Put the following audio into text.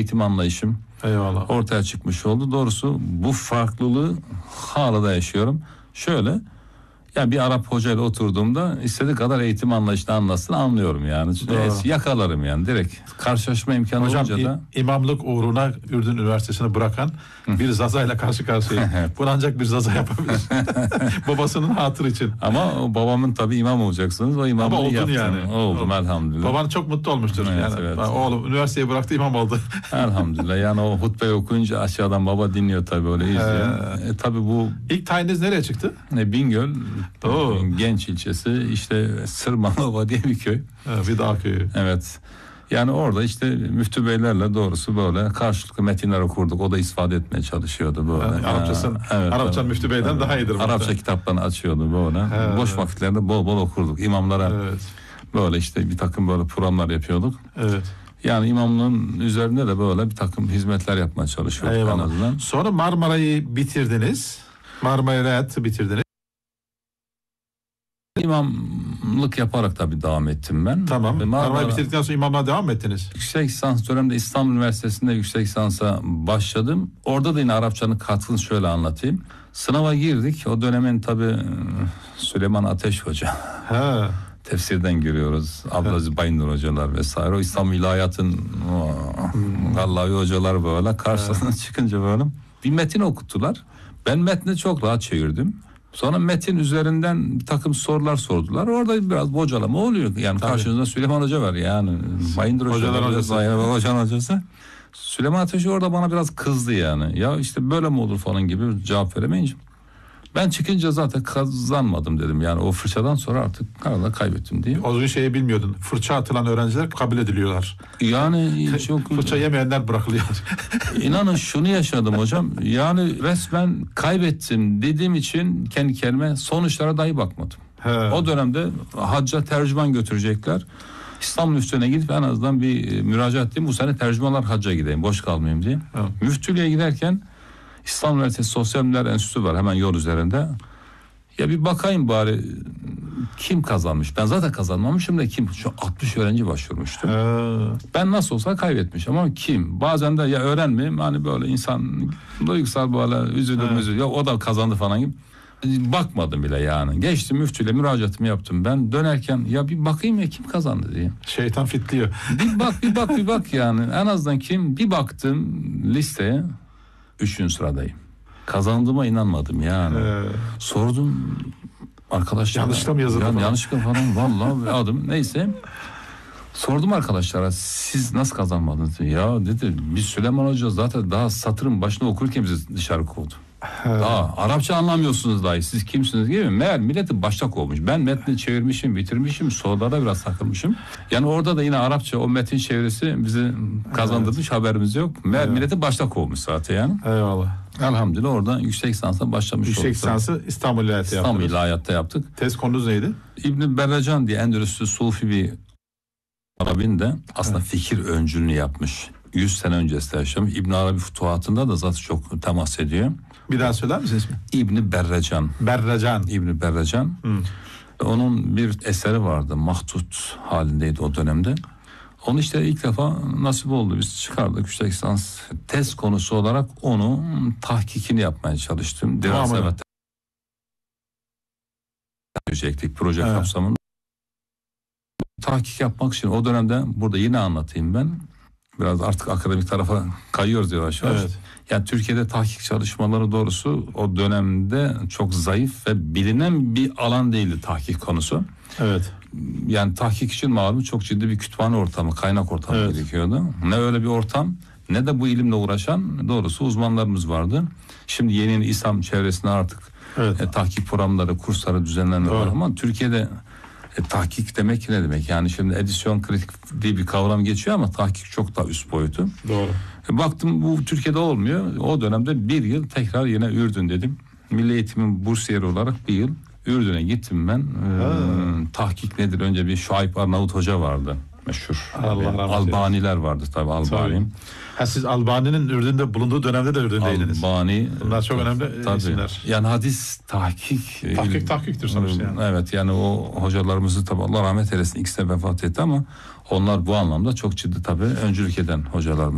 eğitim anlayışım Eyvallah. ortaya çıkmış oldu. Doğrusu bu farklılığı hala da yaşıyorum. Şöyle, yani bir Arap hocayla oturduğumda istediği kadar eğitim anlayışını anlatsın, anlıyorum yani. Yakalarım yani direkt. Karşılaşma imkanı Hocam, olunca da. imamlık uğruna Ürdün Üniversitesi'ni bırakan bir zazayla karşı karşıya. Bunu ancak bir zaza yapabilir. Babasının hatırı için. Ama babamın tabii imam olacaksınız. O imamlığı Ama oldun yaptım. yani. Oldum elhamdülillah. Baban çok mutlu olmuştur. Evet, yani. evet. Oğlum üniversiteyi bıraktı, imam oldu. Elhamdülillah. Yani o hutbeyi okuyunca aşağıdan baba dinliyor tabii, öyle izliyor. Tabii bu İlk tayininiz nereye çıktı? Bingöl, Genç ilçesi, işte Sırmanova diye bir köy. Bir dağ köyü. Evet. Yani orada işte müftü beylerle doğrusu böyle karşılıklı metinler okurduk. O da istifade etmeye çalışıyordu böyle. Arapça müftü beyden daha iyidir. Arapça kitaplarını açıyordu böyle. Evet. Boş vakitlerde bol bol okurduk. İmamlara böyle işte bir takım böyle programlar yapıyorduk. Evet. Yani imamlığın üzerinde de böyle bir takım hizmetler yapmaya çalışıyorduk en azından. Sonra Marmara'yı bitirdiniz. Marmara'yı bitirdiniz. İmamlık yaparak tabii devam ettim ben. Tamam. Marmara'yı bitirdikten sonra imamlığa devam mı ettiniz? Yüksek lisans döneminde İstanbul Üniversitesi'nde yüksek lisansa başladım. Orada da yine Arapçanın katkısını şöyle anlatayım. Sınava girdik. O dönemin tabii Süleyman Ateş Hoca. Tefsirden giriyoruz. Abdülaziz Bayındır hocalar vesaire. O İstanbul İlahiyat'ın Gallavi hocalar böyle karşısına çıkınca böyle bir metin okuttular. Ben metni çok rahat çevirdim. Sonra metin üzerinden bir takım sorular sordular. Orada biraz bocalama oluyor. Yani karşınızda Süleyman Hoca var yani. Bayındır Hocalar hocası. Süleyman Ateş orada bana biraz kızdı yani. Ya işte böyle mi olur falan gibi cevap veremeyince. Ben çıkınca zaten kazanmadım dedim. Yani o fırçadan sonra artık arada kaybettim diye. O gün şeyi bilmiyordun. Fırça atılan öğrenciler kabul ediliyorlar. Yani çok... Fırça yemeyenler bırakılıyor. İnanın şunu yaşadım hocam. Yani resmen kaybettim dediğim için kendi kendime sonuçlara dahi bakmadım. O dönemde hacca tercüman götürecekler. İstanbul Müftülüğü'ne gidip en azından bir müracaat edeyim. Bu sene tercümanlar hacca gideyim, boş kalmayayım diye. Müftülüğe giderken İstanbul Üniversitesi Sosyal Bilimler Enstitüsü var hemen yol üzerinde. Ya bir bakayım bari kim kazanmış. Ben zaten kazanmamışım da kim? Şu 60 öğrenci başvurmuştu. Ben nasıl olsa kaybetmişim ama kim? Bazen de ya öğrenmeyeyim hani böyle insan duygusal böyle üzülür. Ya o da kazandı falan gibi. Bakmadım bile yani. Geçtim müftüyle müracaatımı yaptım. Ben dönerken ya bir bakayım ya kim kazandı diye. Şeytan fitliyor. Bir bak yani. En azından kim? Bir baktım listeye 3. sıradayım. Kazandığıma inanmadım yani. Sordum arkadaşlara. Yanlışlıkla mı yazıldı? Yanlışlıkla falan vallahi adım neyse. Sordum arkadaşlara siz nasıl kazanmadınız? Ya dedi biz Süleyman Hoca zaten daha satırın başına okurken bizi dışarı kovdu. Daha Arapça anlamıyorsunuz dahi siz kimsiniz gibi. Meğer milleti başta kovmuş. Ben metni çevirmişim, bitirmişim, sorulara biraz takılmışım. Yani orada da yine Arapça o metin çevirisi bizi kazandırmış, haberimiz yok. Meğer milleti başta kovmuş zaten yani. Eyvallah. Elhamdülillah oradan yüksek lisansa başlamış olduk. Yüksek lisansı İstanbul İlahiyat'ta yaptık. Tez konunuz neydi? İbn Berracan diye Endülüs'lü Sufi bir Arabin de aslında fikir öncülünü yapmış. 100 sene öncesinde yaşamış. İbn Arabi Futuhatında da zaten çok temas ediyor. Bir daha söyler misiniz ismi? İbn Berracan. İbn Berracan. Onun bir eseri vardı. Mahdut halindeydi o dönemde. Onu işte ilk defa nasip oldu. Biz çıkardık yüksek lisans tez konusu olarak onu tahkikini yapmaya çalıştım. Proje kapsamında. Tahkik yapmak için o dönemde burada yine anlatayım ben. Biraz artık akademik tarafa kayıyoruz yavaş yavaş. Evet. Yani Türkiye'de tahkik çalışmaları doğrusu o dönemde çok zayıf ve bilinen bir alan değildi tahkik konusu. Evet. Yani tahkik için malum çok ciddi bir kütüphane ortamı, kaynak ortamı gerekiyordu. Ne öyle bir ortam ne de bu ilimle uğraşan doğrusu uzmanlarımız vardı. Şimdi yeni İSAM çevresinde artık tahkik programları, kursları düzenlenme var ama Türkiye'de tahkik demek ne demek? Yani şimdi edisyon kritik diye bir kavram geçiyor ama tahkik çok daha üst boyutu. Doğru. Baktım bu Türkiye'de olmuyor. O dönemde bir yıl tekrar yine Ürdün dedim. Milli Eğitim'in bursiyeri olarak bir yıl Ürdün'e gittim ben. Tahkik nedir? Önce bir Şuayb Arnavut Hoca vardı. Meşhur. Albaniler vardı tabii Albani. Siz Albani'nin Ürdün'de bulunduğu dönemde de Ürdün'deydiniz. Albani. Bunlar çok önemli isimler. Yani hadis tahkik. Tahkiktir sonuçta yani. Evet yani o hocalarımızı tabii Allah rahmet eylesin ikisi de vefat etti ama onlar bu anlamda çok ciddi tabii öncülük eden hocalarımız.